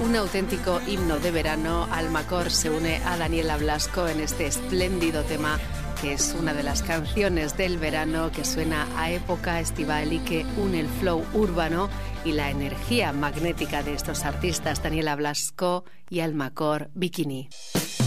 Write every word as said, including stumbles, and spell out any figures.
Un auténtico himno de verano. Almacor se une a Daniela Blasco en este espléndido tema, que es una de las canciones del verano que suena a época estival y que une el flow urbano y la energía magnética de estos artistas, Daniela Blasco y Almacor, Bikini.